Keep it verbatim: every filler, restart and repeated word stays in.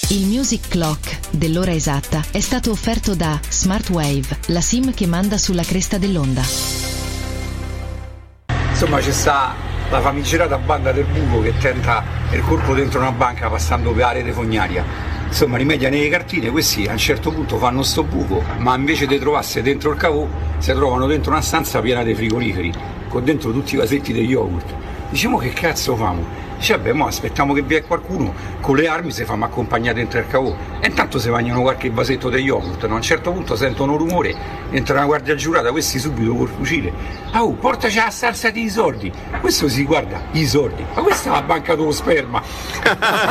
Il Music Clock dell'ora esatta è stato offerto da Smartwave, la SIM che manda sulla cresta dell'onda. Insomma, c'è sta la famigerata banda del buco che tenta il colpo dentro una banca passando per la rete fognaria. Insomma, rimedia nelle cartine, questi a un certo punto fanno sto buco, ma invece di trovarsi dentro il cavò, si trovano dentro una stanza piena di frigoriferi, con dentro tutti i vasetti degli yogurt. Diciamo, che cazzo famo? Dice, vabbè, mo aspettiamo che vi è qualcuno con le armi, se fammo accompagnare dentro il cavò. E intanto si mangiano qualche vasetto di yogurt, no? A un certo punto sentono un rumore, entra una guardia giurata, questi subito col fucile. Ah, oh, portaci la stanza dei soldi. Questo si guarda, i soldi. Ma questa è la banca dello sperma.